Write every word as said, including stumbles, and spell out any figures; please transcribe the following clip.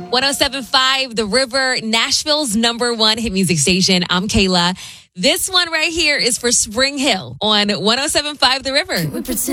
one oh seven point five The River, Nashville's number one hit music station. I'm Kayla. This one right here is for Spring Hill on one oh seven point five The River.